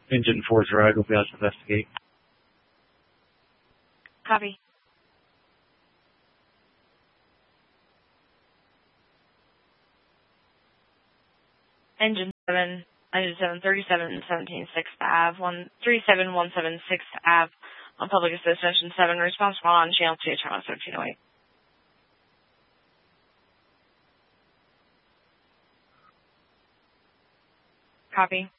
Engine 4's ride will be out to investigate. Copy. Engine 7, 37, 17, 6th Ave, 137, 6th Ave, on public assist, Engine 7, response on channel 2, channel 1308. Copy.